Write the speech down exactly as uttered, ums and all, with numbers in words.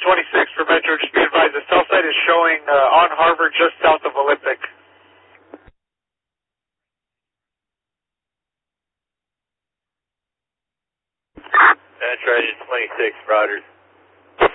twenty-six for Metro, just be advised the cell site is showing uh, on Harvard just south of Olympic. Metro twenty-six, Rogers.